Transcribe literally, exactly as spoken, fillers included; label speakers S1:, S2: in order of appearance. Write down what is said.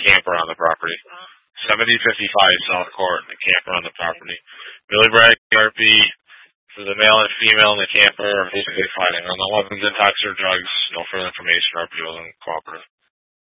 S1: camper on the property. seventy fifty-five South Court, the camper on the property. Billy Bragg, R P, for the male and female in the camper are basically fighting on the weapons, intox, or drugs. No further information. R P wasn't cooperative.